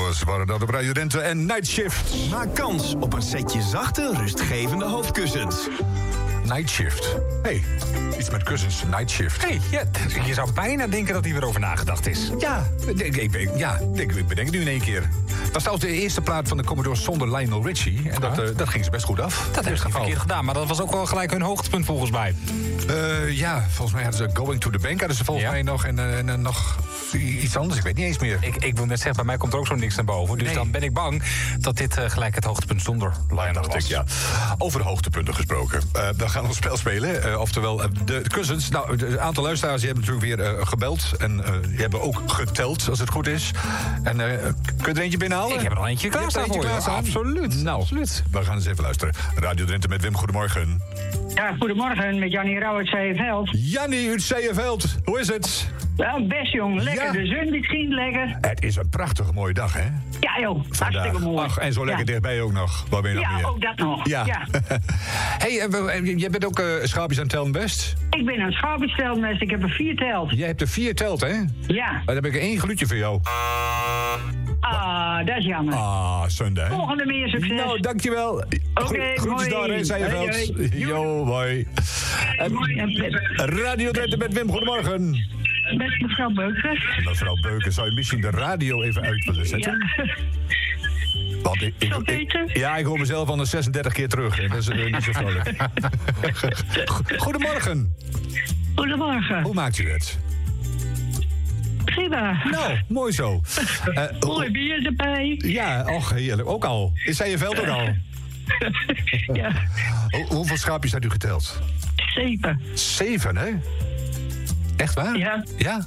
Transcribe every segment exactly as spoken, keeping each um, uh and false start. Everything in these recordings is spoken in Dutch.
Commodores waren dat op Radio Drenthe en Night Shift. Maak kans op een setje zachte, rustgevende hoofdkussens. Night Shift. Hey, iets met kussens. Night Shift. Hey, ja, je zou bijna denken dat hij erover nagedacht is. Ja, ik, ik, ik, ja, ik, ik bedenk het nu in één keer. Het was trouwens de eerste plaat van de Commodores zonder Lionel Richie. En dat, Ja. uh, dat ging ze best goed af. Dat hebben ze niet verkeerd gedaan, maar dat was ook wel gelijk hun hoogtepunt volgens mij. Uh, ja, volgens mij hadden ze Going to the Bank. Hadden ze volgens Ja. mij nog. En, uh, en uh, nog iets anders, ik weet niet eens meer. Ik, ik wil net zeggen, bij mij komt er ook zo niks naar boven. Dus Nee. dan ben ik bang dat dit uh, gelijk het hoogtepunt zonder Lionel Dacht was. ik, ja. Over hoogtepunten gesproken. Uh, we gaan ons spel spelen. Uh, oftewel, uh, de kussens. Nou, een aantal luisteraars die hebben natuurlijk weer uh, gebeld. En uh, die hebben ook geteld, als het goed is. En uh, kun je er eentje binnenhalen? Ik heb er al eentje klaar staan voor je. Absoluut. Nou, Absoluut. we gaan eens even luisteren. Radio Drenthe met Wim, goedemorgen. Ja, goedemorgen, met Jannie Rauw uit Zevenveld. Jannie uit Zevenveld, hoe is het? Wel, best jong, lekker. Ja. De zon die schijnt lekker. Het is een prachtige mooie dag, hè? Ja joh, hartstikke mooi. Ach, en zo lekker ja. dichtbij ook nog. Waar ben je nog Ja, meer? ook dat nog. Ja. Ja. Hey, uh, uh, jij bent ook uh, schaapjes aan het tellen best? Ik ben een schaapenstelmest, ik heb er vier teld. Jij hebt er vier telt, hè? Ja. Dan heb ik er één geluidje voor jou. Ah, dat is jammer. Ah, zonde, hè? Volgende meer succes. Nou, dankjewel. Oké, Groetjes mooi. daar, hè, Zevenveld. Hoi, hoi. Jo, hoi. En Radio Drenthe met Wim, goedemorgen. Met mevrouw Beuker. Mevrouw Beuken, zou je misschien de radio even uit willen zetten? Ja. Want ik, ik, Zo ik- beter? ja, ik hoor mezelf al een zesendertig keer terug. En dat is uh, niet zo vrolijk. Goedemorgen. Goedemorgen. Hoe maakt u het? Prima. Nou, mooi zo. Uh, Mooi bier erbij. Ja, och, heerlijk. Ook al. Is zij je veld ook al? Ja, Hoe- hoeveel schaapjes had u geteld? zeven. Zeven, hè? Echt waar? Ja. Ja?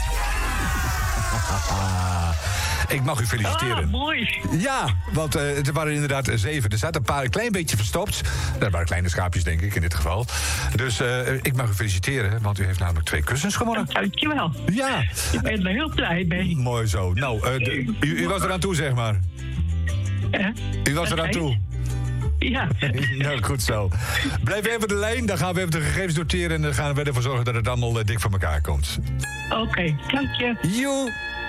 Ik mag u feliciteren. Ah, mooi. Ja, want uh, er waren inderdaad zeven. Er zaten een paar een klein beetje verstopt. Dat waren kleine schaapjes, denk ik, in dit geval. Dus uh, ik mag u feliciteren, want u heeft namelijk twee kussens gewonnen. Dankjewel. Ja, Ik ben er heel blij mee. mooi zo. Nou, uh, de- u, u was eraan toe, zeg maar. Hè? U was eraan toe. Ja. Nou, goed zo. Blijf even de lijn, dan gaan we even de gegevens noteren... en dan gaan we ervoor zorgen dat het allemaal uh, dik voor elkaar komt. Oké, dank je. Joe!